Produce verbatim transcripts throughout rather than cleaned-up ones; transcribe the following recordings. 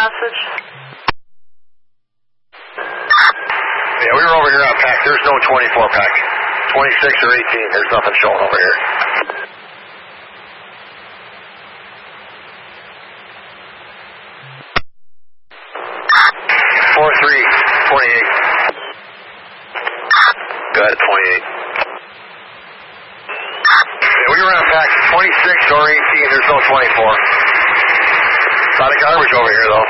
message? Yeah, we were over here on pack. There's no twenty-four pack. twenty-six or eighteen. There's nothing showing over here. four three, twenty-eight. Go ahead, twenty-eight. Yeah, we were on pack. twenty-six or eighteen. There's no twenty-four. A lot of garbage over here, though.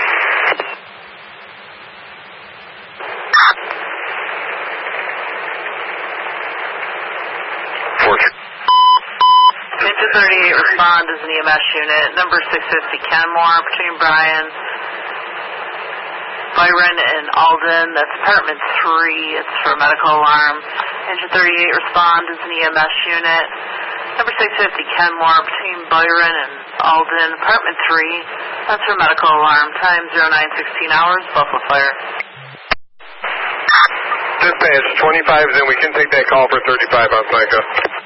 Ninja thirty-eight, respond as an E M S unit. Number six fifty Kenmore, between Bryan, Byron, and Alden. That's apartment three. It's for medical alarm. Ninja thirty-eight, respond as an E M S unit. Number six fifty Kenmore, between Byron and Alden. Apartment three. That's for medical alarm. Time zero nine sixteen hours. Buffalo Fire. Dispatch, twenty-five is in. We can take that call for thirty-five on Micah.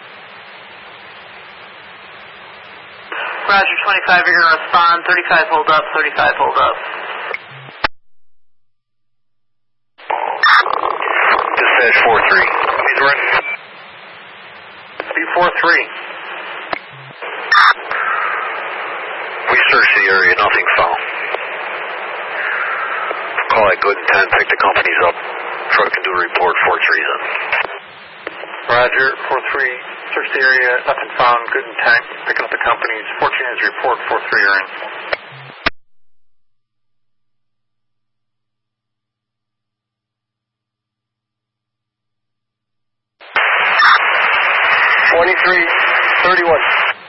Roger, twenty-five, you're going to respond. thirty-five, hold up. thirty-five, hold up. Dispatch, four three. He's running. B four three. We searched the area, nothing found. Call that good intent, pick the companies up. Truck can do a report, four three's in. Roger, four three. Search the area, nothing found, good intent, picking up the companies. fourteen is report, four three are in. twenty-three, thirty-one.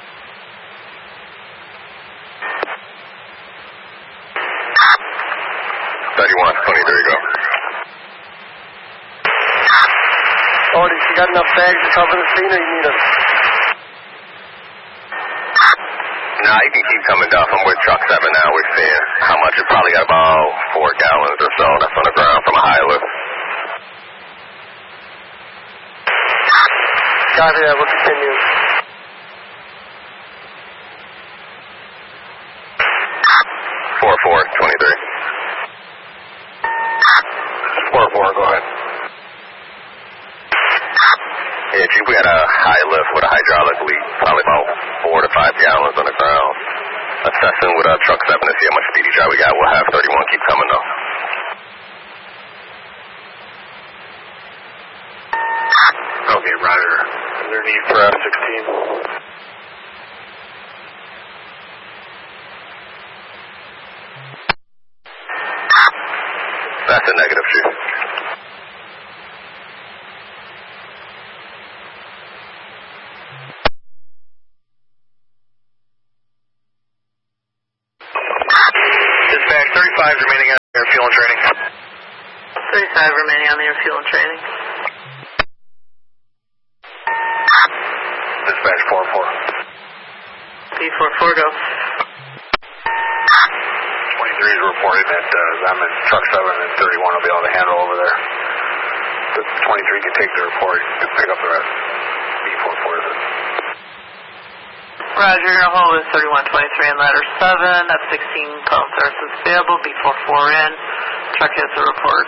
thirty-one, twenty-three, go. Ordy, you got enough bags to cover the scene, or you need us? Nah, you can keep coming down from where truck seven now. We're seeing how much. You probably got about four gallons or so. That's on the ground from a high lift. Copy that, we'll continue. four four, twenty-three. four four, go ahead. Yeah, Chief, we had a high lift with a hydraulic leak, probably about four to five gallons on the ground. Assessing with uh, truck seven to see how much speedy drive we got. We'll have thirty-one keep coming though. Okay, Roger. Is there need for F sixteen? That's a negative, Chief. Dispatch, thirty-five remaining on air fuel and training. thirty-five remaining on the air fuel and training. Dispatch, four four. B four four, go. twenty-three is reporting that uh, them and truck seven and thirty-one will be able to handle over there. The twenty-three can take the report and pick up the rest. B four four is it. Roger, you're going to hold with thirty-one twenty-three and ladder seven. F sixteen call services available. B four four in. Truck has a report.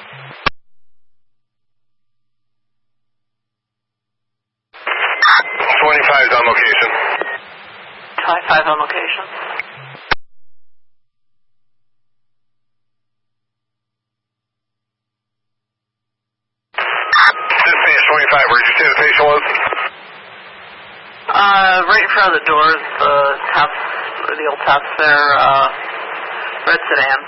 twenty-five is on location. twenty-five on location. Dispatch, twenty-five, where did you say the patient was? Uh, right in front of the doors, the tops, the old tops there, uh, red sedan.